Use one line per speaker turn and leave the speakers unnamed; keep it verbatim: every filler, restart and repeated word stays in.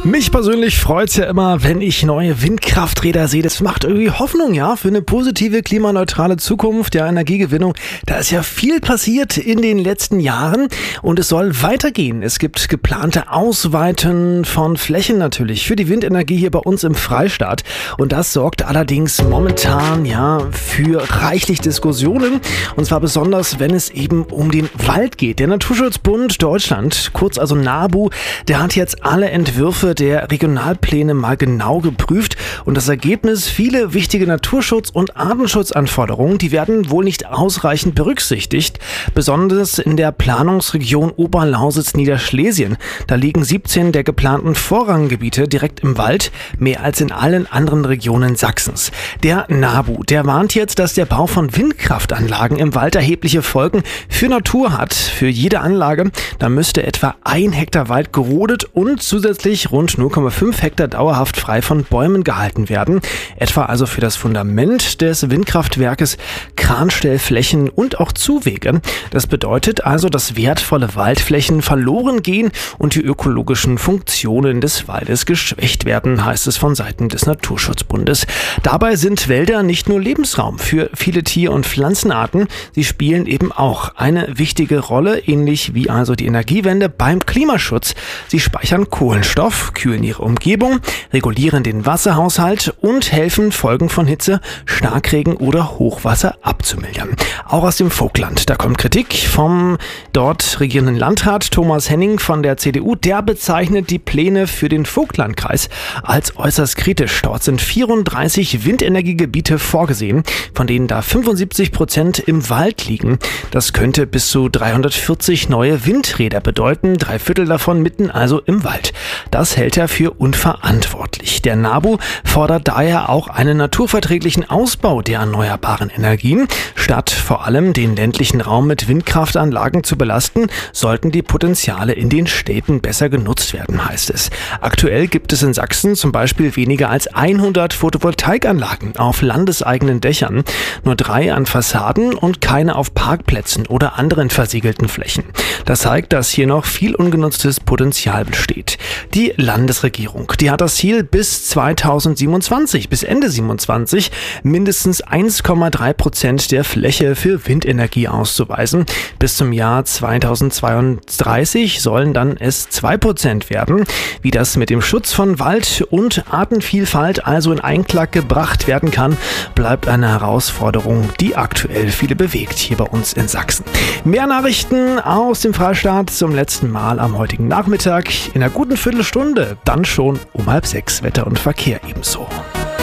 Mich persönlich freut's ja immer, wenn ich neue Windkrafträder sehe. Das macht irgendwie Hoffnung, ja, für eine positive, klimaneutrale Zukunft der Energiegewinnung. Da ist ja viel passiert in den letzten Jahren und es soll weitergehen. Es gibt geplante Ausweiten von Flächen natürlich für die Windenergie hier bei uns im Freistaat. Und das sorgt allerdings momentan, ja, für reichlich Diskussionen. Und zwar besonders, wenn es eben um den Wald geht. Der Naturschutzbund Deutschland, kurz also NABU, der hat jetzt alle Entwürfe der Regionalpläne mal genau geprüft und das Ergebnis: viele wichtige Naturschutz- und Artenschutzanforderungen, die werden wohl nicht ausreichend berücksichtigt, besonders in der Planungsregion Oberlausitz-Niederschlesien. Da liegen siebzehn der geplanten Vorranggebiete direkt im Wald, mehr als in allen anderen Regionen Sachsens. Der NABU, der warnt jetzt, dass der Bau von Windkraftanlagen im Wald erhebliche Folgen für Natur hat. Für jede Anlage, da müsste etwa ein Hektar Wald gerodet und zusätzlich rund null Komma fünf Hektar dauerhaft frei von Bäumen gehalten werden. Etwa also für das Fundament des Windkraftwerkes, Kranstellflächen und auch Zuwege. Das bedeutet also, dass wertvolle Waldflächen verloren gehen und die ökologischen Funktionen des Waldes geschwächt werden, heißt es von Seiten des Naturschutzbundes. Dabei sind Wälder nicht nur Lebensraum für viele Tier- und Pflanzenarten, sie spielen eben auch eine wichtige Rolle, ähnlich wie also die Energiewende beim Klimaschutz. Sie speichern Kohlenstoff, kühlen ihre Umgebung, regulieren den Wasserhaushalt und helfen, Folgen von Hitze, Starkregen oder Hochwasser abzumildern. Auch aus dem Vogtland, da kommt Kritik vom dort regierenden Landrat Thomas Henning von der C D U. Der bezeichnet die Pläne für den Vogtlandkreis als äußerst kritisch. Dort sind vierunddreißig Windenergiegebiete vorgesehen, von denen da fünfundsiebzig Prozent im Wald liegen. Das könnte bis zu dreihundertvierzig neue Windräder bedeuten, drei Viertel davon mitten also im Wald. Das hält er für unverantwortlich. Der NABU fordert daher auch einen naturverträglichen Ausbau der erneuerbaren Energien. Statt vor allem den ländlichen Raum mit Windkraftanlagen zu belasten, sollten die Potenziale in den Städten besser genutzt werden, heißt es. Aktuell gibt es in Sachsen zum Beispiel weniger als hundert Photovoltaikanlagen auf landeseigenen Dächern, nur drei an Fassaden und keine auf Parkplätzen oder anderen versiegelten Flächen. Das zeigt, dass hier noch viel ungenutztes Potenzial besteht. Die Landesregierung, die hat das Ziel, bis zweitausendsiebenundzwanzig, bis Ende siebenundzwanzig, mindestens eins Komma drei Prozent der Fläche für Windenergie auszuweisen. Bis zum Jahr zweitausendzweiunddreißig sollen dann es zwei Prozent werden. Wie das mit dem Schutz von Wald und Artenvielfalt also in Einklang gebracht werden kann, bleibt eine Herausforderung, die aktuell viele bewegt hier bei uns in Sachsen. Mehr Nachrichten aus dem Freistaat zum letzten Mal am heutigen Nachmittag in einer guten Viertelstunde, dann schon um halb sechs. Wetter und Verkehr ebenso.